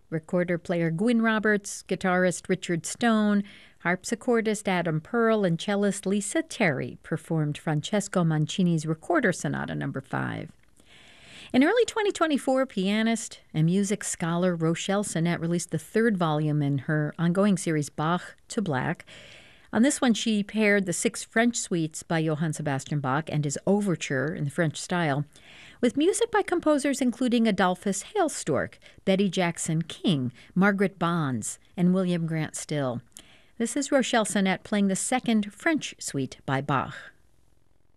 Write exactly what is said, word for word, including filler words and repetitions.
Recorder player Gwyn Roberts, guitarist Richard Stone, harpsichordist Adam Pearl, and cellist Lisa Terry performed Francesco Mancini's Recorder Sonata Number five. In early twenty twenty-four, pianist and music scholar Rochelle Sinnett released the third volume in her ongoing series Bach to Black. On this one, she paired the six French suites by Johann Sebastian Bach and his overture in the French style with music by composers including Adolphus Hailstork, Betty Jackson King, Margaret Bonds, and William Grant Still. This is Rochelle Sinnett playing the second French suite by Bach.